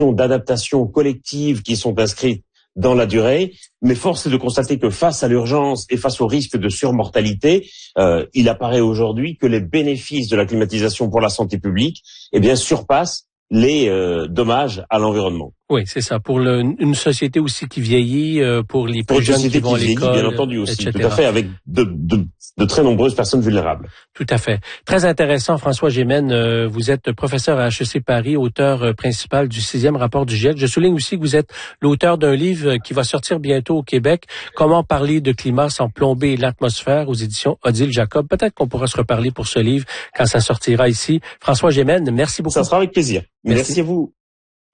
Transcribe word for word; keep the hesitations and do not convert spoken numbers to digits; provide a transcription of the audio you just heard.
d'adaptation collective qui sont inscrites dans la durée, mais force est de constater que face à l'urgence et face au risque de surmortalité, euh, il apparaît aujourd'hui que les bénéfices de la climatisation pour la santé publique, eh bien, surpassent les euh, dommages à l'environnement. Oui, c'est ça. Pour le, une société aussi qui vieillit, euh, pour les plus pour jeunes qui vont à l'école, bien entendu aussi, et cetera. Tout à fait, avec de, de, de très nombreuses personnes vulnérables. Tout à fait. Très intéressant, François Gémen. Euh, vous êtes professeur à H E C Paris, auteur euh, principal du sixième rapport du GIEC. Je souligne aussi que vous êtes l'auteur d'un livre qui va sortir bientôt au Québec, Comment parler de climat sans plomber l'atmosphère, aux éditions Odile Jacob. Peut-être qu'on pourra se reparler pour ce livre quand ça sortira ici. François Gémen, merci beaucoup. Ça sera avec plaisir. Merci, merci à vous.